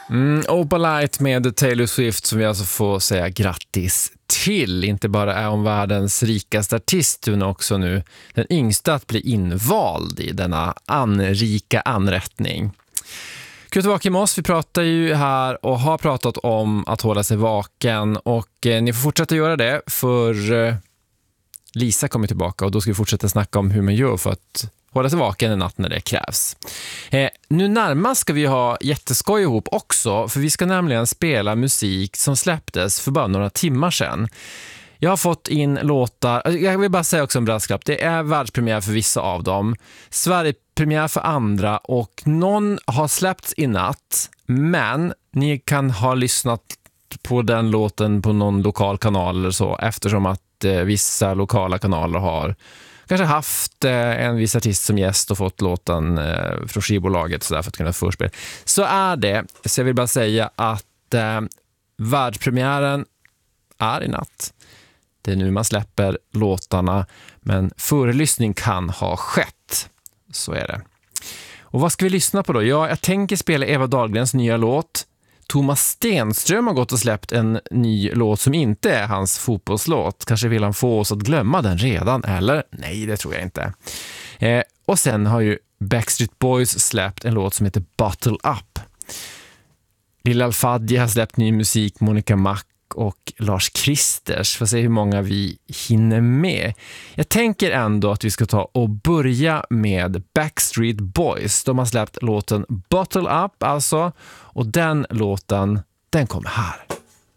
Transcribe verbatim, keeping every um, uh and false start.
Mm, Opalite med Taylor Swift som vi alltså får säga grattis till. Inte bara är hon världens rikaste artist, hon är också nu den yngsta att bli invald i denna anrika anrättning. Kul att vara vaken med oss. Vi pratar ju här och har pratat om att hålla sig vaken och eh, ni får fortsätta göra det för eh, Lisa kommer tillbaka och då ska vi fortsätta snacka om hur man gör för att hålla sig vaken en natt när det krävs. Eh, nu närmast ska vi ha jätteskoj ihop också, för vi ska nämligen spela musik som släpptes för bara några timmar sedan. Jag har fått in låtar, jag vill bara säga också en brasklapp, det är världspremiär för vissa av dem, Sverigepremiär för andra och någon har släppts i natt, men ni kan ha lyssnat på den låten på någon lokal kanal eller så, eftersom att eh, vissa lokala kanaler har kanske haft eh, en viss artist som gäst och fått låten eh, från skivbolaget så där för att kunna förspela. Så är det. Så jag vill bara säga att eh, världspremiären är i natt. Det är nu man släpper låtarna, men förelyssning kan ha skett. Så är det. Och vad ska vi lyssna på då? Ja, jag tänker spela Eva Dahlgrens nya låt. Thomas Stenström har gått och släppt en ny låt som inte är hans fotbollslåt. Kanske vill han få oss att glömma den redan, eller? Nej, det tror jag inte. Eh, och sen har ju Backstreet Boys släppt en låt som heter Bottle Up. Lilla Al-Fadji har släppt ny musik, Monica Mack och Lars Kristers. Får se hur många vi hinner med. Jag tänker ändå att vi ska ta och börja med Backstreet Boys. De har släppt låten Bottle Up alltså. Och den låten, den kommer här.